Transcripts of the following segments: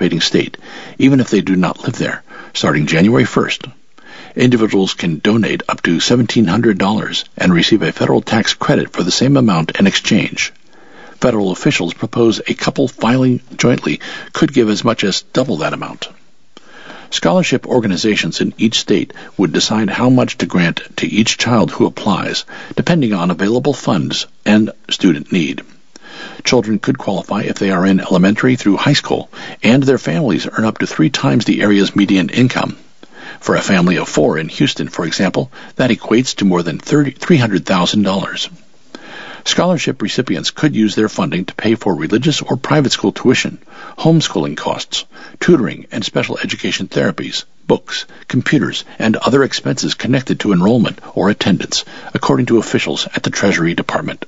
participating state, even if they do not live there, starting January 1st. Individuals can donate up to $1,700 and receive a federal tax credit for the same amount in exchange. Federal officials propose a couple filing jointly could give as much as double that amount. Scholarship organizations in each state would decide how much to grant to each child who applies, depending on available funds and student need. Children could qualify if they are in elementary through high school, and their families earn up to 3 times the area's median income. For a family of 4 in Houston, for example, that equates to more than $300,000. Scholarship recipients could use their funding to pay for religious or private school tuition, homeschooling costs, tutoring and special education therapies, books, computers, and other expenses connected to enrollment or attendance, according to officials at the Treasury Department.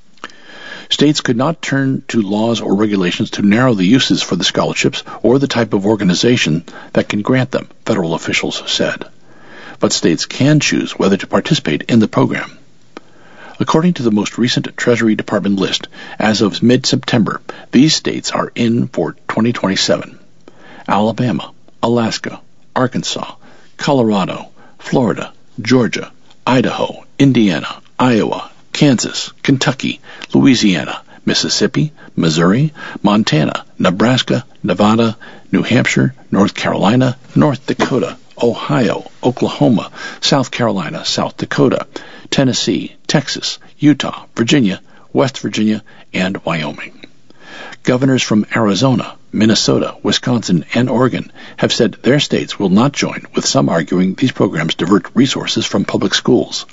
States could not turn to laws or regulations to narrow the uses for the scholarships or the type of organization that can grant them, federal officials said. But states can choose whether to participate in the program. According to the most recent Treasury Department list, as of mid-September, these states are in for 2027. Alabama, Alaska, Arkansas, Colorado, Florida, Georgia, Idaho, Indiana, Iowa, Kansas, Kentucky, Louisiana, Mississippi, Missouri, Montana, Nebraska, Nevada, New Hampshire, North Carolina, North Dakota, Ohio, Oklahoma, South Carolina, South Dakota, Tennessee, Texas, Utah, Virginia, West Virginia, and Wyoming. Governors from Arizona, Minnesota, Wisconsin, and Oregon have said their states will not join, with some arguing these programs divert resources from public schools.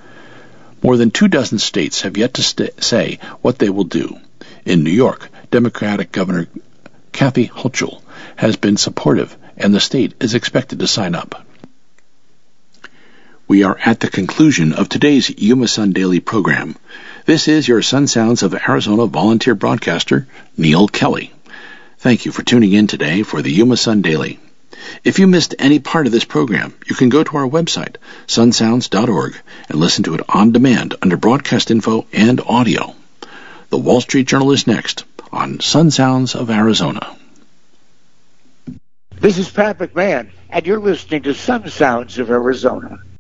More than 24 states have yet to say what they will do. In New York, Democratic Governor Kathy Hochul has been supportive, and the state is expected to sign up. We are at the conclusion of today's Yuma Sun Daily program. This is your Sun Sounds of Arizona volunteer broadcaster, Neil Kelly. Thank you for tuning in today for the Yuma Sun Daily. If you missed any part of this program, you can go to our website, sunsounds.org, and listen to it on demand under broadcast info and audio. The Wall Street Journal is next on Sun Sounds of Arizona. This is Pat McMahon, and you're listening to Sun Sounds of Arizona.